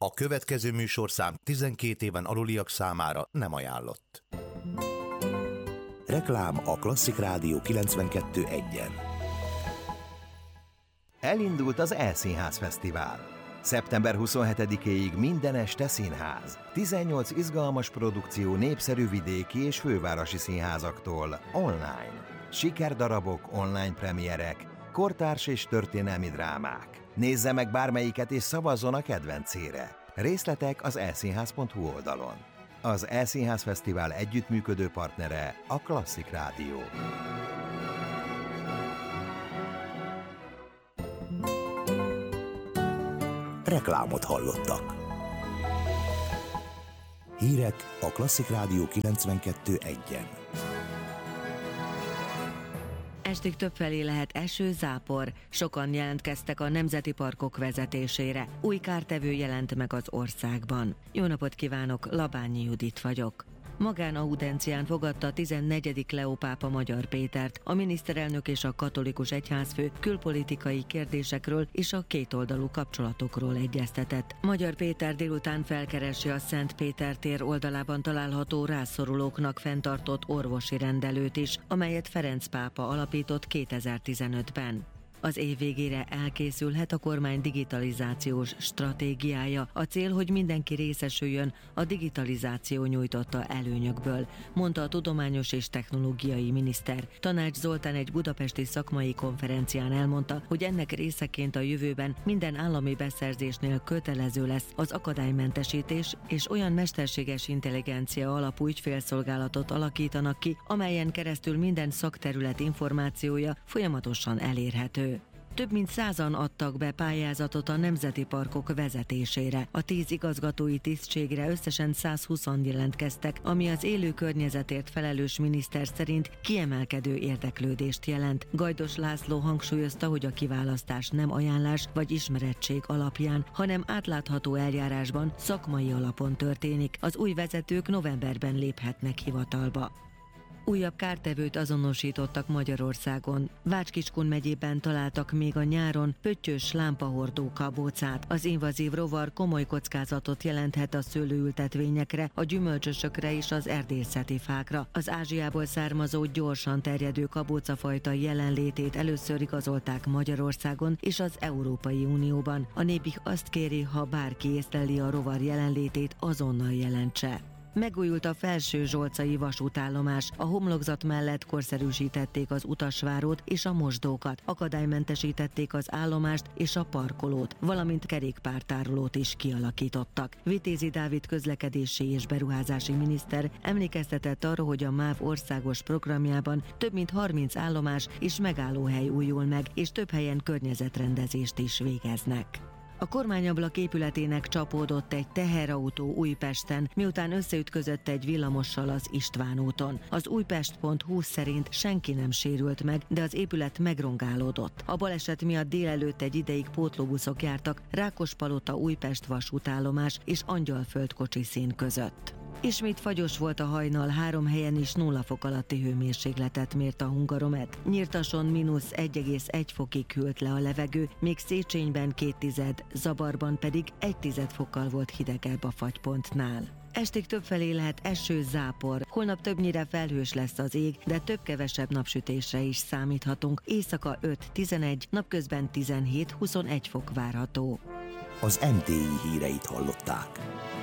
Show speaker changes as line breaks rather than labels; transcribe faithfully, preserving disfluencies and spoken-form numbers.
A következő műsorszám tizenkét éven aluliak számára nem ajánlott. Reklám a Klasszik Rádió kilencvenkettő egyen.
Elindult az E-Színház Fesztivál. szeptember huszonhetedikéig minden este színház. tizennyolc izgalmas produkció népszerű vidéki és fővárosi színházaktól online. Sikerdarabok, online premierek, kortárs és történelmi drámák. Nézze meg bármelyiket és szavazzon a kedvencére. Részletek az e színház pont hu oldalon. Az E-Színház Fesztivál együttműködő partnere a Klasszik Rádió.
Reklámot hallottak. Hírek a Klasszik Rádió kilencvenkettő egyen.
Estig többfelé lehet eső, zápor. Sokan jelentkeztek a nemzeti parkok vezetésére. Új kártevő jelent meg az országban. Jó napot kívánok, Labányi Judit vagyok. Magánaudencián fogadta a tizennegyedik Leó pápa Magyar Pétert. A miniszterelnök és a katolikus egyházfő külpolitikai kérdésekről és a kétoldalú kapcsolatokról egyeztetett. Magyar Péter délután felkeresi a Szent Péter tér oldalában található rászorulóknak fenntartott orvosi rendelőt is, amelyet Ferenc pápa alapított kétezer-tizenötben. Az év végére elkészülhet a kormány digitalizációs stratégiája. A cél, hogy mindenki részesüljön a digitalizáció nyújtotta előnyökből, mondta a tudományos és technológiai miniszter. Tanács Zoltán egy budapesti szakmai konferencián elmondta, hogy ennek részeként a jövőben minden állami beszerzésnél kötelező lesz az akadálymentesítés, és olyan mesterséges intelligencia alapú ügyfélszolgálatot alakítanak ki, amelyen keresztül minden szakterület információja folyamatosan elérhető. Több mint százan adtak be pályázatot a nemzeti parkok vezetésére. A tíz igazgatói tisztségre összesen százhúszan jelentkeztek, ami az élő környezetért felelős miniszter szerint kiemelkedő érdeklődést jelent. Gajdos László hangsúlyozta, hogy a kiválasztás nem ajánlás vagy ismerettség alapján, hanem átlátható eljárásban, szakmai alapon történik. Az új vezetők novemberben léphetnek hivatalba. Újabb kártevőt azonosítottak Magyarországon. Vácskiskun megyében találtak még a nyáron pöttyös lámpahordó kabócát. Az invazív rovar komoly kockázatot jelenthet a szőlőültetvényekre, a gyümölcsösökre és az erdészeti fákra. Az Ázsiából származó gyorsan terjedő kabócafajta jelenlétét először igazolták Magyarországon és az Európai Unióban. A Népik azt kéri, ha bárki észleli a rovar jelenlétét, azonnal jelentse. Megújult a Felső-Zsolcai vasútállomás, a homlokzat mellett korszerűsítették az utasvárót és a mosdókat, akadálymentesítették az állomást és a parkolót, valamint kerékpártárolót is kialakítottak. Vitézi Dávid közlekedési és beruházási miniszter emlékeztetett arra, hogy a MÁV országos programjában több mint harminc állomás és megállóhely újul meg, és több helyen környezetrendezést is végeznek. A kormányablak épületének csapódott egy teherautó Újpesten, miután összeütközött egy villamossal az István úton. Az újpest pont hu szerint senki nem sérült meg, de az épület megrongálódott. A baleset miatt délelőtt egy ideig pótlóbuszok jártak Rákospalota Újpest vasútállomás és Angyalföld kocsiszín között. Ismét fagyos volt a hajnal, három helyen is nulla fok alatti hőmérsékletet mért a Hungaromet. Nyírtason mínusz egy egész egy fokig hűlt le a levegő, még Széchenyben két tized, Zabarban pedig egy tized fokkal volt hidegebb a fagypontnál. Estig többfelé lehet eső, zápor. Holnap többnyire felhős lesz az ég, de több-kevesebb napsütésre is számíthatunk. Éjszaka öt-tizenegy, napközben tizenhét-huszonegy fok várható.
Az em té i híreit hallották.